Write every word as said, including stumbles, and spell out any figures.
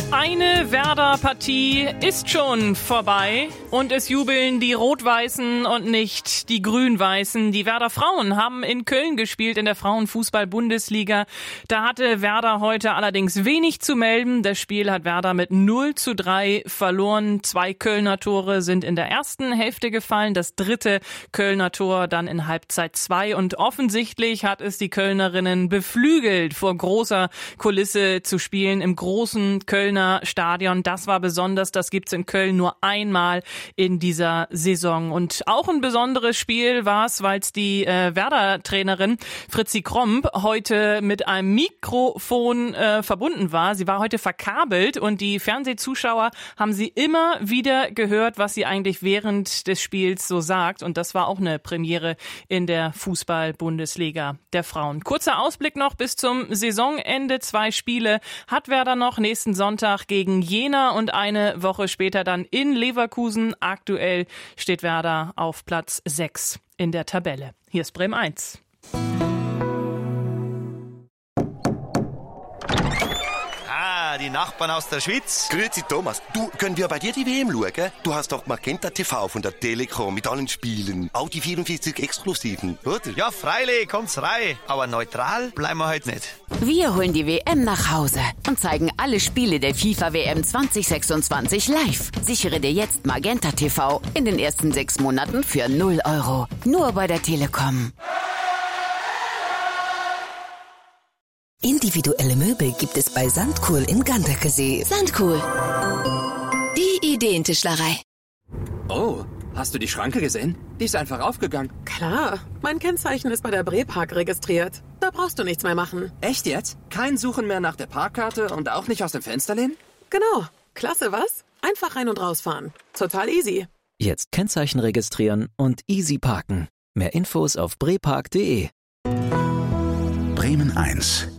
Eine Werder-Partie ist schon vorbei und es jubeln die Rot-Weißen und nicht die Grün-Weißen. Die Werder-Frauen haben in Köln gespielt in der Frauenfußball-Bundesliga. Da hatte Werder heute allerdings wenig zu melden. Das Spiel hat Werder mit null zu drei verloren. Zwei Kölner Tore sind in der ersten Hälfte gefallen. Das dritte Kölner Tor dann in Halbzeit zwei. Und offensichtlich hat es die Kölnerinnen beflügelt, vor großer Kulisse zu spielen im großen Kölner Stadion. Das war besonders, das gibt's in Köln nur einmal in dieser Saison. Und auch ein besonderes Spiel war es, weil es die äh, Werder-Trainerin Fritzi Kromp heute mit einem Mikrofon äh, verbunden war. Sie war heute verkabelt und die Fernsehzuschauer haben sie immer wieder gehört, was sie eigentlich während des Spiels so sagt. Und das war auch eine Premiere in der Fußball-Bundesliga der Frauen. Kurzer Ausblick noch bis zum Saisonende. Zwei Spiele hat Werder noch. Nächsten Sonntag gegen Jena und eine Woche später dann in Leverkusen. Aktuell steht Werder auf Platz sechs in der Tabelle. Hier ist Bremen eins. Ah, die Nachbarn aus der Schweiz. Grüezi Thomas, du, können wir bei dir die W M schauen? Du hast doch Magenta T V von der Telekom mit allen Spielen. Auch die vierundvierzig Exklusiven, oder? Ja, freilich, kommt's rein. Aber neutral bleiben wir heute nicht. Wir holen die W M nach Hause und zeigen alle Spiele der FIFA-W M zwanzig sechsundzwanzig live. Sichere dir jetzt Magenta T V in den ersten sechs Monaten für null Euro. Nur bei der Telekom. Individuelle Möbel gibt es bei Sandkohl in Ganderkesee. Sandkohl. Die Ideentischlerei. Oh, hast du die Schranke gesehen? Die ist einfach aufgegangen. Klar, mein Kennzeichen ist bei der Brepark registriert. Da brauchst du nichts mehr machen. Echt jetzt? Kein Suchen mehr nach der Parkkarte und auch nicht aus dem Fenster lehnen? Genau. Klasse, was? Einfach rein und rausfahren. Total easy. Jetzt Kennzeichen registrieren und easy parken. Mehr Infos auf brepark punkt de. Bremen eins.